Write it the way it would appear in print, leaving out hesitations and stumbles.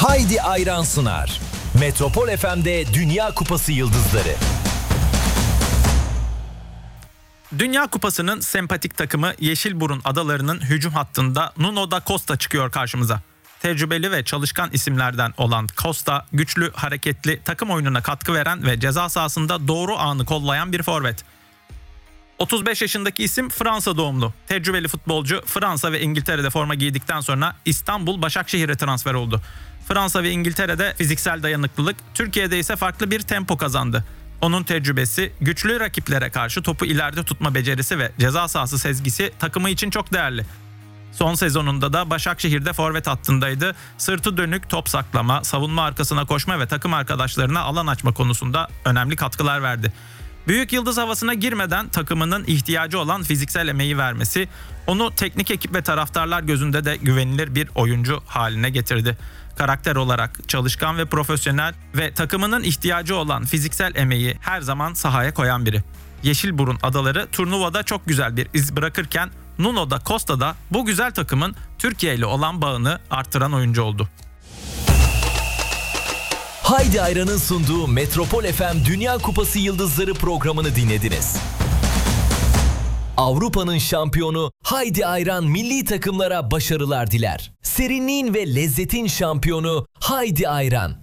Haydi Ayran sunar. Metropol FM'de Dünya Kupası yıldızları. Dünya Kupası'nın sempatik takımı Yeşilburun Adaları'nın hücum hattında Nuno da Costa çıkıyor karşımıza. Tecrübeli ve çalışkan isimlerden olan Costa, güçlü, hareketli, takım oyununa katkı veren ve ceza sahasında doğru anı kollayan bir forvet. 35 yaşındaki isim Fransa doğumlu. Tecrübeli futbolcu Fransa ve İngiltere'de forma giydikten sonra İstanbul Başakşehir'e transfer oldu. Fransa ve İngiltere'de fiziksel dayanıklılık, Türkiye'de ise farklı bir tempo kazandı. Onun tecrübesi, güçlü rakiplere karşı topu ileride tutma becerisi ve ceza sahası sezgisi takımı için çok değerli. Son sezonunda da Başakşehir'de forvet hattındaydı. Sırtı dönük top saklama, savunma arkasına koşma ve takım arkadaşlarına alan açma konusunda önemli katkılar verdi. Büyük yıldız havasına girmeden takımının ihtiyacı olan fiziksel emeği vermesi, onu teknik ekip ve taraftarlar gözünde de güvenilir bir oyuncu haline getirdi. Karakter olarak çalışkan ve profesyonel ve takımının ihtiyacı olan fiziksel emeği her zaman sahaya koyan biri. Yeşilburun Adaları turnuvada çok güzel bir iz bırakırken Nuno da Costa da bu güzel takımın Türkiye ile olan bağını artıran oyuncu oldu. Haydi Ayran'ın sunduğu Metropol FM Dünya Kupası Yıldızları programını dinlediniz. Avrupa'nın şampiyonu Haydi Ayran milli takımlara başarılar diler. Serinliğin ve lezzetin şampiyonu Haydi Ayran.